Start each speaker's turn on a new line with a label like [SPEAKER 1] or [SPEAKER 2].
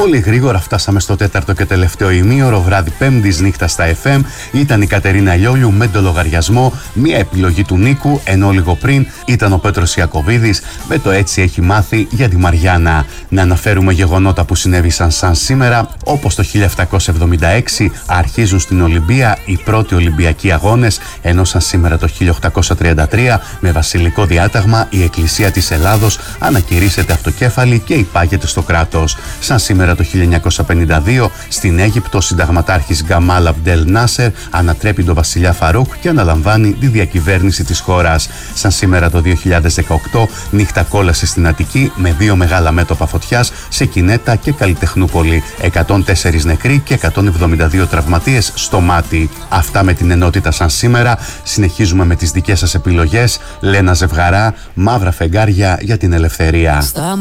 [SPEAKER 1] Πολύ γρήγορα φτάσαμε στο τέταρτο και τελευταίο ημίωρο, βράδυ Πέμπτης, νύχτα στα FM. Ήταν η Κατερίνα Λιόλιου με το λογαριασμό, μια επιλογή του Νίκου, ενώ λίγο πριν ήταν ο Πέτρος Ιακωβίδης με το «Έτσι έχει μάθει» για τη Μαριάννα. Να αναφέρουμε γεγονότα που συνέβησαν σαν σήμερα, όπως το 1776 αρχίζουν στην Ολυμπία οι πρώτοι Ολυμπιακοί αγώνες, ενώ σαν σήμερα το 1833 με βασιλικό διάταγμα η Εκκλησία της Ελλάδος ανακηρύσσεται αυτοκέφαλη και υπάγεται στο κράτος. Σαν σήμερα το 1952 στην Αίγυπτο ο συνταγματάρχης Γκαμάλ Αμπντελ Νάσερ ανατρέπει τον βασιλιά Φαρούκ και αναλαμβάνει τη διακυβέρνηση της χώρας. Σαν σήμερα το 2018 νύχτα κόλαση στην Αττική με 2 μεγάλα μέτωπα φωτιάς σε Κινέτα και Καλλιτεχνούπολη. 104 νεκροί και 172 τραυματίες στο μάτι. Αυτά με την ενότητα σαν σήμερα. Συνεχίζουμε με τις δικές σας επιλογές. Λένα Ζευγαρά, Μαύρα φεγγάρια για την ελευθερία.